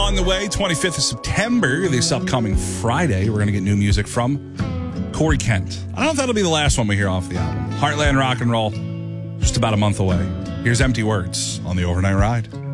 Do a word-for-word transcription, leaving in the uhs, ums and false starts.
on the way, twenty-fifth of September, this upcoming Friday. We're going to get new music from Corey Kent. I don't know if that'll be the last one we hear off the album. Heartland Rock and Roll, just about a month away. Here's Empty Words on the Overnight Ride.